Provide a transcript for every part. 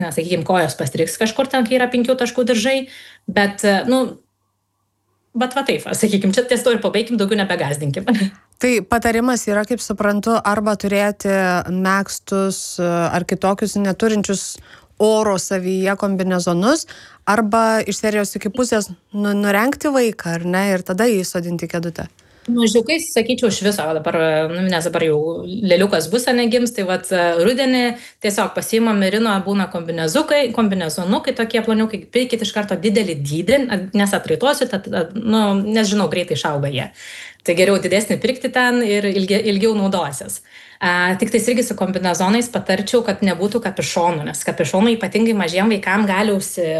sakykime, kojos pastriks kažkur ten, kai yra 5 taškų diržai, bet, bet va taip, sakykime, čia ties to ir pabaigim, daugiau nebegazdinkim. Tai patarimas yra, kaip suprantu, arba turėti megztus ar kitokius neturinčius oro savyje kombinezonus, arba iš serijos iki pusės nurengti vaiką, ar ne, ir tada jį sodinti kėdutę. Mažiukais, sakyčiau, iš viso dabar, nes dabar jau lėliukas bus, negims, tai vat rudenį tiesiog pasiima merino, būna kombinezonukai tokie planiukai, pirkit iš karto didelį dydį, nes atraituosiu, nes žinau, greitai išauga jie. Tai geriau didesnį pirkti ten ir ilgiau naudosies. Tik tais irgi su kombinezonais patarčiau, kad nebūtų kapišonų, nes kapišonų ypatingai mažiem vaikam gali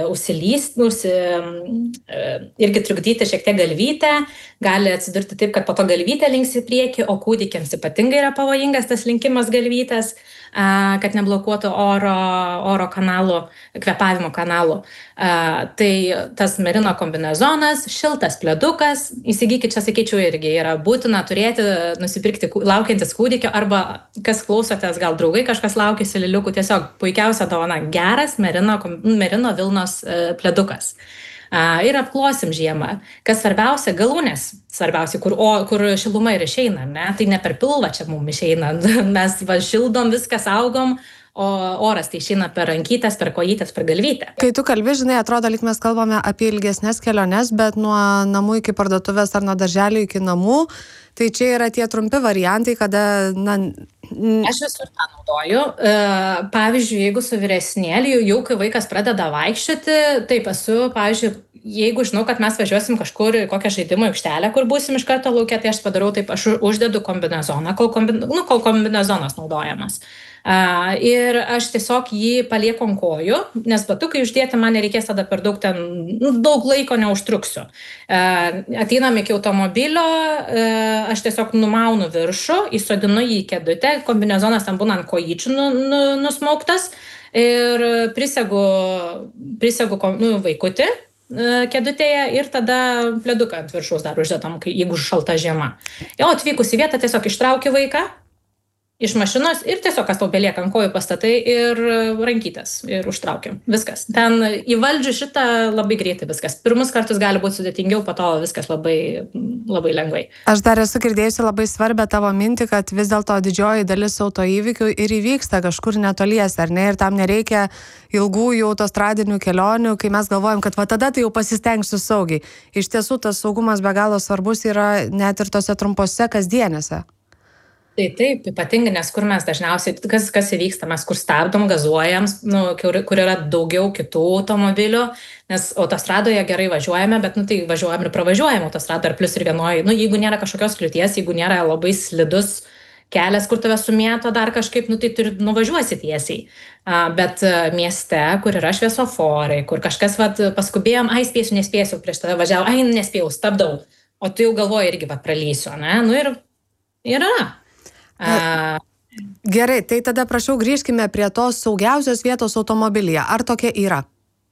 irgi trukdyti šiek tiek galvytę, gali atsidurti taip, kad po to galvytę links į priekį, o kūdikiams ypatingai yra pavojingas tas linkimas galvytės, kad neblokuotų oro kanalų, kvėpavimo kanalų. Tai tas merino kombinezonas, šiltas pledukas, įsigykit, čia sakyčiau, irgi yra būtina turėti, nusipirkti laukiantis kūdikio, arba kas klausotės, gal draugai kažkas laukiasi lėliukų, tiesiog puikiausia dovana, geras merino vilnos pledukas. Ir apklosim žiemą. Kas svarbiausia, galūnės svarbiausia, kur šiluma ir išeina, ne? Tai ne per pilvą čia mums išeina, mes šildom, viską saugom, o oras tai išeina per rankytės, per kojytės, per galvytę. Kai tu kalbi, žinai, atrodo, lyg mes kalbame apie ilgesnės keliones, bet nuo namų iki parduotuvės ar nuo darželio iki namų, tai čia yra tie trumpi variantai, kada, Aš visur tą naudoju. Pavyzdžiui, jeigu su vyresnėliu, jau kai vaikas pradeda vaikščioti, taip esu, pavyzdžiui, jeigu žinau, kad mes važiuosim kažkur į kokią žaidimų aikštelę, kur būsim iš karto lauke, tai aš padarau taip, aš uždedu kombinezoną, kol kombinezonas naudojamas. Ir aš tiesiog jį palieku ant kojų, nes batukai uždėti man nereikės tada per daug daug laiko neužtruksiu. Ateinam iki automobilio, aš tiesiog numaunu viršų, įsodinu jį į kėdutę, kombinezonas tam būna ant kojyčių nusmauktas ir prisegu vaikutį kėdutėje ir tada pleduką ant viršaus dar uždėtam, jeigu šalta žiema. Jau atvykus į vietą tiesiog ištrauki vaiką iš mašinos ir tiesiog kas tau belieka ant kojų pastatai ir rankytės ir užtraukiam. Viskas. Ten įvaldžiu šitą labai greitai viskas. Pirmus kartus gali būti sudėtingiau, po to viskas labai, labai lengvai. Aš dar esu girdėjusi labai svarbią tavo mintį, kad vis dėlto didžioji dalis autoįvykių ir įvyksta kažkur netoliese, ar ne? Ir tam nereikia ilgųjų autostradinių kelionių, kai mes galvojam, kad va tada tai jau pasistengsiu saugiai. Iš tiesų tas saugumas be galo svarbus yra net ir tose trumpose kasdienėse. Tai taip, ypatingai, nes kur mes dažniausiai, kas įvyksta, mes kur stabdom, gazuojam, kur yra daugiau kitų automobilių, nes autostradoje gerai važiuojame, bet tai važiuojam ir pravažiuojam autostradą, ar plus ir vienoje, jeigu nėra kažkokios kliūties, jeigu nėra labai slidus kelias, kur tave sumėto dar kažkaip, tai turi nuvažiuosi tiesiai. Bet mieste, kur yra šviesoforai, kur kažkas paskubėjom, spėsiu, nespėsiu, prieš tave važiavau, nespėjau, stabdau, o tu jau galvoji irgi pralysiu, ne? Ir yra. Gerai, tai tada prašau grįžkime prie tos saugiausios vietos automobilyje. Ar tokia yra?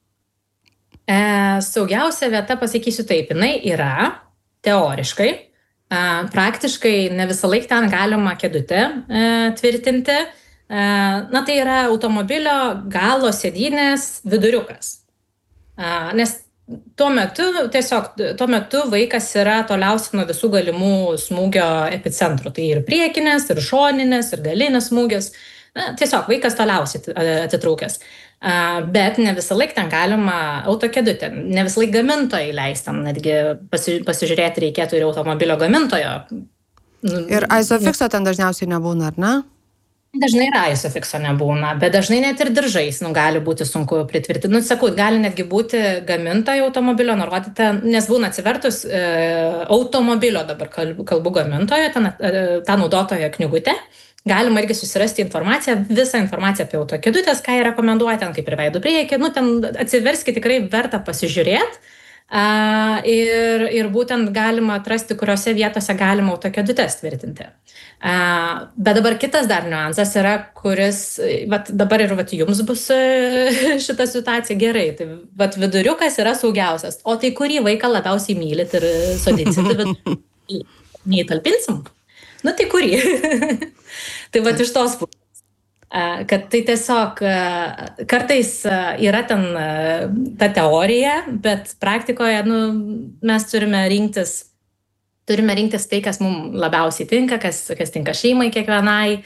Saugiausia vieta, pasakysiu taip, jinai yra teoriškai. Praktiškai ne visą laiką ten galima kėdutę tvirtinti. Tai yra automobilio galo sėdynės viduriukas. Nes tuo metu vaikas yra toliausiai nuo visų galimų smūgio epicentrų. Tai ir priekinės, ir šoninės, ir galinis smūgis. Tiesiog vaikas toliausiai atitraukęs. Bet ne visą laiką ten galima autokėdutę. Ne visą laiką gamintojai leistam. Netgi pasižiūrėti reikėtų ir automobilio gamintojo. Ir Isofixo ten dažniausiai nebūna, ar ne? Dažnai ir Isofixo nebūna, bet dažnai net ir diržais gali būti sunku pritvirtinti. Sakau, gali netgi būti gamintojo automobilio nurodyta, nes būna atsivertus automobilio, dabar kalbu gamintojo, tą naudotojo knygutę. Galima irgi susirasti visą informaciją apie autokėdutės, ką jie rekomenduoja, ten kaip ir veidų priekį. Ten atsiverskit, tikrai verta pasižiūrėti. Ir būtent galima atrasti, kuriuose vietose galima autokėdutės tvirtinti. Bet dabar kitas dar niuansas yra, kuris, dabar ir jums bus šita situacija gerai. Tai viduriukas yra saugiausias. O tai kurį vaiką labiausiai mylit ir sodinsit, neįtalpinsim? Tai kurį? Tai iš tos pusės. kad tai tiesiog kartais yra ten ta teorija, bet praktikoje mes turime rinktis tai, kas mums labiausiai tinka, kas tinka šeimai kiekvienai.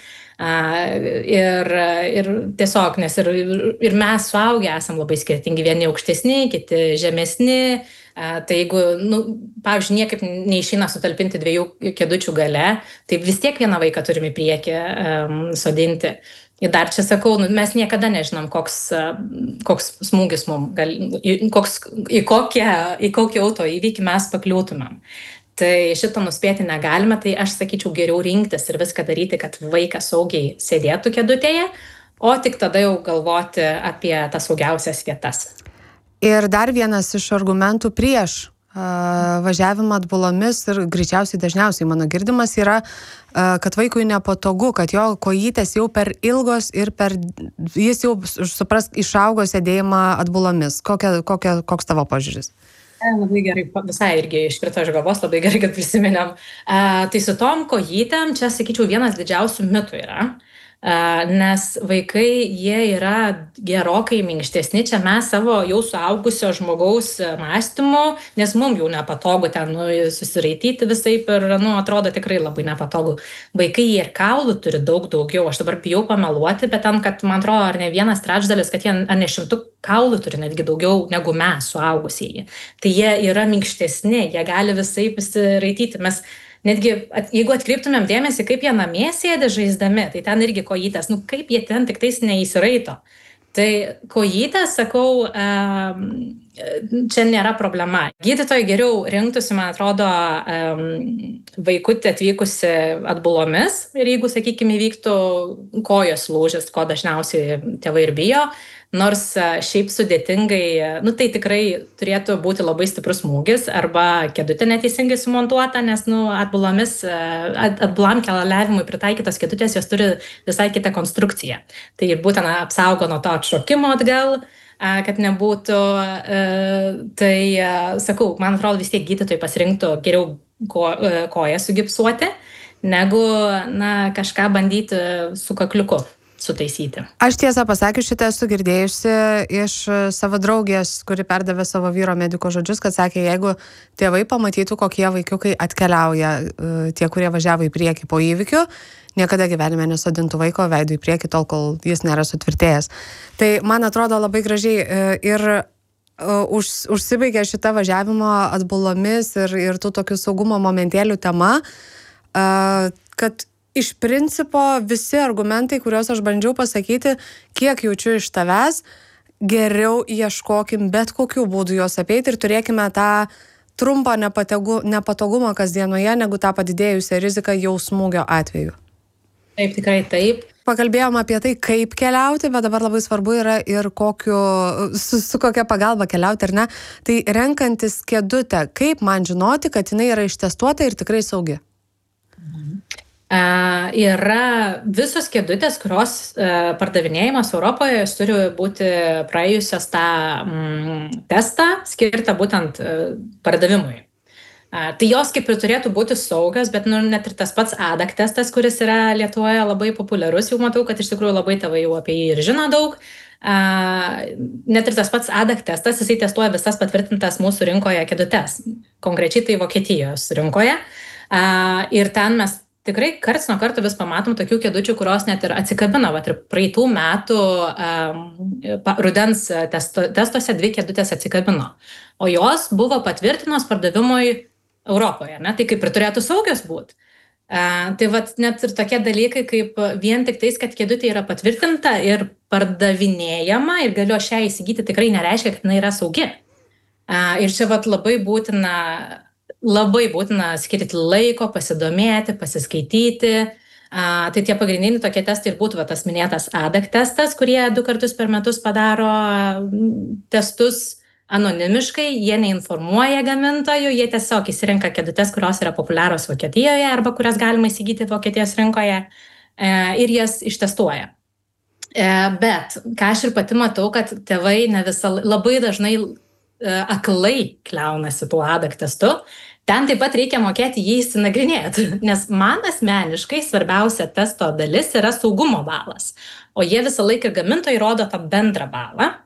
Ir tiesiog, nes ir mes suaugę esam labai skirtingi, vieni aukštesni, kiti žemesni. Tai jeigu, pavyzdžiui, niekaip neišeina sutalpinti 2 kėdučių gale, tai vis tiek vieną vaiką turime į priekį sodinti. Ir dar čia sakau, mes niekada nežinom, koks smūgis mums, į kokį autoįvykį mes pakliūtumėm. Tai šito nuspėti negalime, tai aš sakyčiau geriau rinktis ir viską daryti, kad vaikas saugiai sėdėtų kėdutėje, o tik tada jau galvoti apie tas saugiausias vietas. Ir dar vienas iš argumentų prieš važiavimą atbulomis ir greičiausiai dažniausiai mano girdimas yra, kad vaikui nepatogu, kad jo kojytės jau per ilgos ir jis jau, suprask, išaugo sėdėjimą atbulomis. Koks tavo požiūris? Labai gerai, visai irgi iškrito iš galvos, labai gerai, kad prisiminėm. Tai su tom kojytėm, čia, sakyčiau, vienas didžiausių mitų yra, nes vaikai, jie yra gerokai minkštesni, čia mes savo jau suaugusio žmogaus mąstymu, nes mums jau nepatogu ten susiraityti visaip ir, atrodo tikrai labai nepatogu. Vaikai ir kaulų turi daug daugiau, aš dabar bijau pameluoti, bet ten, kad man atrodo, ar ne 1/3, kad jie ar ne 100 kaulų turi netgi daugiau negu mes suaugusieji. Tai jie yra minkštesni, jie gali visaip įsiraityti. Mes netgi, jeigu atkreiptumėm dėmesį, kaip jie namie sėdė žaisdami, tai ten irgi kojytės, kaip jie ten tik tais neįsiraito. Tai kojytės, sakau, čia nėra problema. Gydytojai geriau rinktųsi, man atrodo, vaikutį atvykusi atbulomis ir jeigu, sakykime, įvyktų kojos lūžis, ko dažniausiai tėvai ir bijo, nors šiaip sudėtingai, tai tikrai turėtų būti labai stiprus smūgis arba kėdutė neteisingai sumontuota, nes atbulam keliavimui pritaikytos kėdutės, jos turi visai kitą konstrukciją. Tai būtent apsaugo nuo to atšokimo atgal, kad nebūtų. Tai, sakau, man atrodo, vis tiek gydytojai pasirinktų geriau koją sugipsuoti, negu kažką bandyti su kakliuku sutaisyti. Aš tiesą pasakius, šitą esu girdėjusi iš savo draugės, kuri perdavė savo vyro mediko žodžius, kad sakė, jeigu tėvai pamatytų, kokie vaikiukai atkeliauja, tie, kurie važiavo į priekį po įvykių, niekada gyvenime nesodintų vaiko veidų į priekį, tol, kol jis nėra sutvirtėjęs. Tai man atrodo labai gražiai ir užsibaigė šita važiavimo atbulomis ir tų tokių saugumo momentėlių tema, kad iš principo visi argumentai, kuriuos aš bandžiau pasakyti, kiek jaučiu iš tavęs, geriau ieškokim bet kokių būdų juos apeiti ir turėkime tą trumpą nepatogumą kasdienoje, negu tą padidėjusią riziką jau smūgio atveju. Taip, tikrai taip. Pakalbėjom apie tai, kaip keliauti, bet dabar labai svarbu yra ir su kokia pagalba keliauti, ar ne. Tai renkantis kėdutę, kaip man žinoti, kad jinai yra ištestuota ir tikrai saugi? Yra visos kėdutės, kurios pardavinėjimas Europoje, jos turi būti praėjusios tą testą skirtą būtent pardavimui. Tai jos kaip ir turėtų būti saugios, bet net ir tas pats ADAC testas, kuris yra Lietuvoje labai populiarus, jau matau, kad iš tikrųjų labai tėvai jau apie jį ir žino daug. Net ir tas pats ADAC testas, jisai testuoja visas patvirtintas mūsų rinkoje kėdutes, konkrečiai tai Vokietijos rinkoje. Ir ten mes tikrai karts nuo karto vis pamatom tokių kėdučių, kurios net ir atsikabina. Ir praeitų metų rudens testuose 2 kėdutės atsikabino. O jos buvo patvirtinos pardavimui Europoje. Ne? Tai kaip ir turėtų saugios būti. Tai net ir tokie dalykai, kaip vien tik tais, kad kėdutė yra patvirtinta ir pardavinėjama ir galiu aš ją įsigyti, tikrai nereiškia, kad jinai yra saugi. Ir čia labai būtina skirti laiko, pasidomėti, pasiskaityti. Tai tie pagrindiniai tokie testai ir būtų tas minėtas ADAC testas, kurie 2 kartus per metus padaro testus anonimiškai, jie neinformuoja gamintojų, jie tiesiog įsirenka kėdutes, kurios yra populiarios Vokietijoje arba kurias galima įsigyti Vokietijos rinkoje ir jas ištestuoja. Bet ką aš ir pati matau, kad tėvai labai dažnai aklai kliaunasi tuo ADAC testu, ten taip pat reikia mokėti jį įsinagrinėti, nes man asmeniškai svarbiausia testo dalis yra saugumo balas, o jie visą laiką gamintojai rodo tą bendrą balą.